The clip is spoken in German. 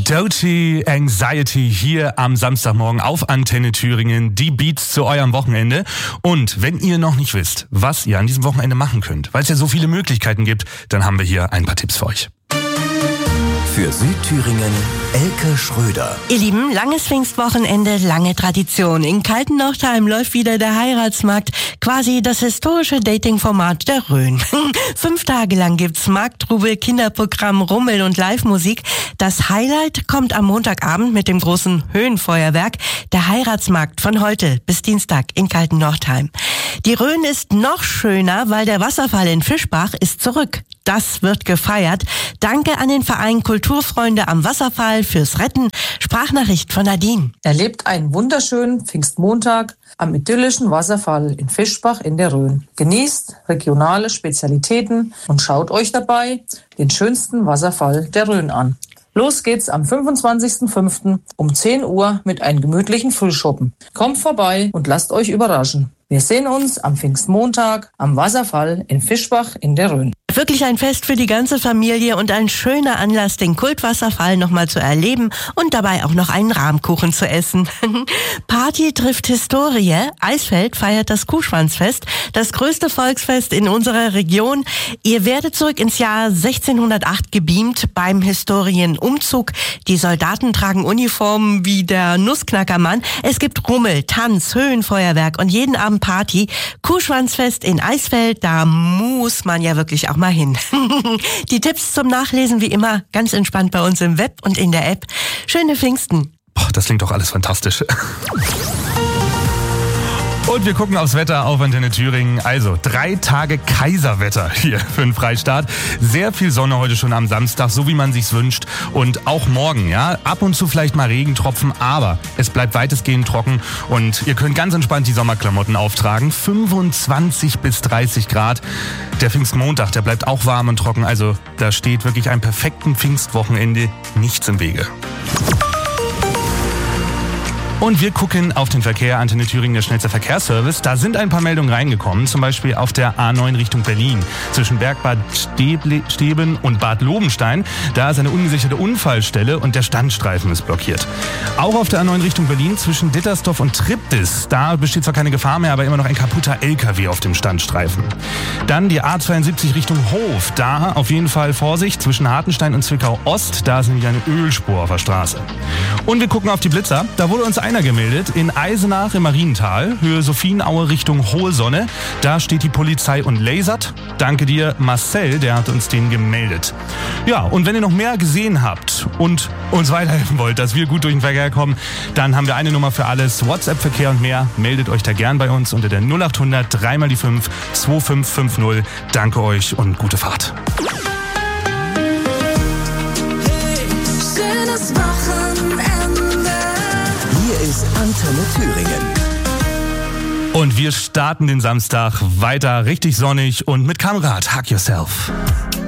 Doty Anxiety hier am Samstagmorgen auf Antenne Thüringen. Die Beats zu eurem Wochenende. Und wenn ihr noch nicht wisst, was ihr an diesem Wochenende machen könnt, weil es ja so viele Möglichkeiten gibt, dann haben wir hier ein paar Tipps für euch. Für Südthüringen, Elke Schröder. Ihr Lieben, langes Pfingstwochenende, lange Tradition. In Kaltennochtheim läuft wieder der Heiratsmarkt, quasi das historische Dating-Format der Rhön. 5 Tage lang gibt's Markttrubel, Kinderprogramm, Rummel und Live-Musik. Das Highlight kommt am Montagabend mit dem großen Höhenfeuerwerk, der Heiratsmarkt von heute bis Dienstag in Kaltennochtheim. Die Rhön ist noch schöner, weil der Wasserfall in Fischbach ist zurück. Das wird gefeiert. Danke an den Verein Kulturfreunde am Wasserfall fürs Retten. Sprachnachricht von Nadine. Erlebt einen wunderschönen Pfingstmontag am idyllischen Wasserfall in Fischbach in der Rhön. Genießt regionale Spezialitäten und schaut euch dabei den schönsten Wasserfall der Rhön an. Los geht's am 25.05. um 10 Uhr mit einem gemütlichen Frühschoppen. Kommt vorbei und lasst euch überraschen. Wir sehen uns am Pfingstmontag am Wasserfall in Fischbach in der Rhön. Wirklich ein Fest für die ganze Familie und ein schöner Anlass, den Kultwasserfall nochmal zu erleben und dabei auch noch einen Rahmkuchen zu essen. Party trifft Historie. Eisfeld feiert das Kuhschwanzfest, das größte Volksfest in unserer Region. Ihr werdet zurück ins Jahr 1608 gebeamt beim Historienumzug. Die Soldaten tragen Uniformen wie der Nussknackermann. Es gibt Rummel, Tanz, Höhenfeuerwerk und jeden Abend Party. Kuhschwanzfest in Eisfeld, da muss man ja wirklich auch mal hin. Die Tipps zum Nachlesen wie immer ganz entspannt bei uns im Web und in der App. Schöne Pfingsten. Boah, das klingt doch alles fantastisch. Und wir gucken aufs Wetter auf Antenne Thüringen. Also 3 Tage Kaiserwetter hier für den Freistaat. Sehr viel Sonne heute schon am Samstag, so wie man sich's wünscht. Und auch morgen, ja, ab und zu vielleicht mal Regentropfen, aber es bleibt weitestgehend trocken und ihr könnt ganz entspannt die Sommerklamotten auftragen. 25 bis 30 Grad. Der Pfingstmontag, der bleibt auch warm und trocken. Also da steht wirklich einem perfekten Pfingstwochenende nichts im Wege. Und wir gucken auf den Verkehr. Antenne Thüringen, der schnellste Verkehrsservice. Da sind ein paar Meldungen reingekommen, zum Beispiel auf der A9 Richtung Berlin. Zwischen Bergbad Steben und Bad Lobenstein. Da ist eine ungesicherte Unfallstelle und der Standstreifen ist blockiert. Auch auf der A9 Richtung Berlin zwischen Dittersdorf und Triptis. Da besteht zwar keine Gefahr mehr, aber immer noch ein kaputter LKW auf dem Standstreifen. Dann die A72 Richtung Hof. Da auf jeden Fall Vorsicht zwischen Hartenstein und Zwickau Ost. Da ist nämlich eine Ölspur auf der Straße. Und wir gucken auf die Blitzer. Da wurde uns einer gemeldet in Eisenach im Mariental, Höhe Sophienaue Richtung Hohe Sonne. Da steht die Polizei und lasert. Danke dir, Marcel, der hat uns den gemeldet. Ja, und wenn ihr noch mehr gesehen habt und uns weiterhelfen wollt, dass wir gut durch den Verkehr kommen, dann haben wir eine Nummer für alles. WhatsApp-Verkehr und mehr. Meldet euch da gern bei uns unter der 0800 3 mal die 5 2550. Danke euch und gute Fahrt. Ist Antenne Thüringen. Und wir starten den Samstag weiter richtig sonnig und mit Kamerad Hug Yourself.